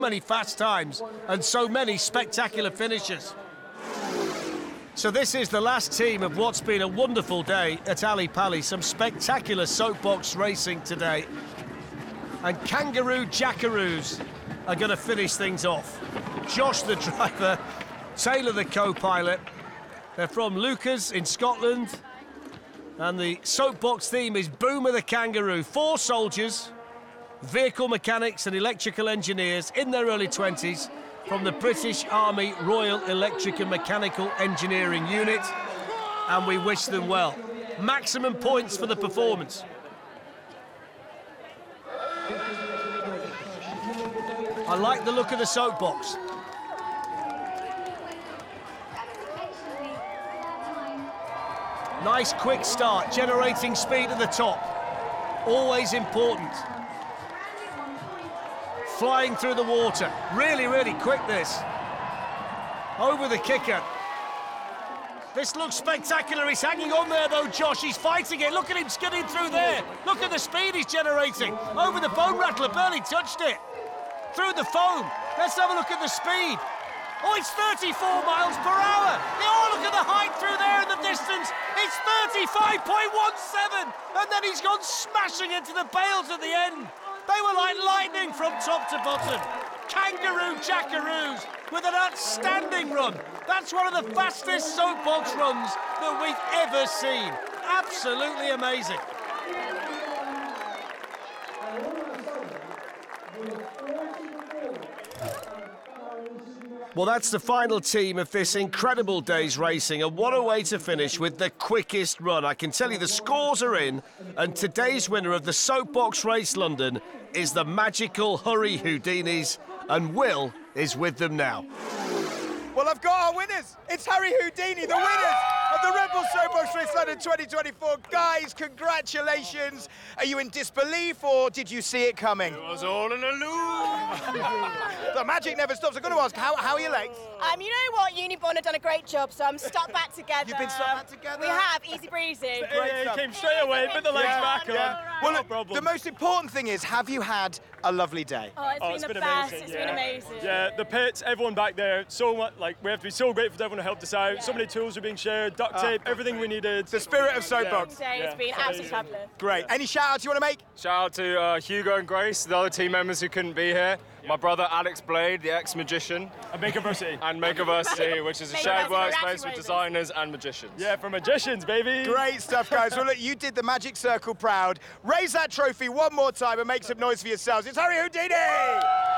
Many fast times and so many spectacular finishes. So this is the last team of what's been a wonderful day at Ali Pali. Some spectacular soapbox racing today. And Kangaroo Jackaroos are going to finish things off. Josh the driver, Taylor the co-pilot. They're from Lucas in Scotland. And the soapbox theme is Boomer the Kangaroo. 4 soldiers, vehicle mechanics and electrical engineers in their early 20s from the British Army Royal Electric and Mechanical Engineering Unit, and we wish them well. Maximum points for the performance. I like the look of the soapbox. Nice quick start, generating speed at the top. Always important. Flying through the water. Really, really quick, this. Over the kicker. This looks spectacular. He's hanging on there, though, Josh. He's fighting it. Look at him skidding through there. Look at the speed he's generating. Over the foam rattler, barely touched it. Through the foam. Let's have a look at the speed. Oh, it's 34 miles per hour. Oh, look at the height through there in the distance. It's 35.17. And then he's gone smashing into the bales at the end. They were like lightning from top to bottom. Kangaroo Jackaroos with an outstanding run. That's one of the fastest soapbox runs that we've ever seen. Absolutely amazing. Well, that's the final team of this incredible day's racing, and what a way to finish with the quickest run. I can tell you the scores are in, and today's winner of the Soapbox Race London is the magical Hurry Houdinis, and Will is with them now. Well, I've got our winners. It's Harry Houdini, the winners of the Red Bull Soapbox Race London 2024. Guys, congratulations. Are you in disbelief, or did you see it coming? It was all an illusion. The magic never stops. I've got to ask, how are your legs? You know what? Unibond have done a great job, so I'm stuck back together. You've been stuck back together? We have, easy breezy. It came straight away, put the legs back on. Well, No look, problem. the most important thing is, have you had a lovely day? Oh, it's been the best. amazing, It's been amazing. Yeah, the pits, everyone back there, so much, like, we have to be so grateful to everyone who helped us out. So many tools are being shared, duct tape, everything we needed. The spirit of Soapbox. It's been absolutely fabulous. Great. Any shout-outs you want to make? Shout out to Hugo and Grace, the other team members who couldn't be here. My brother Alex Blade, the ex-magician. And Makerversity. And Makerversity, which is a shared Makerversity, workspace with designers and magicians. Yeah, for magicians, baby. Great stuff, guys. Well, look, you did the Magic Circle proud. Raise that trophy one more time and make some noise for yourselves. It's Harry Houdini!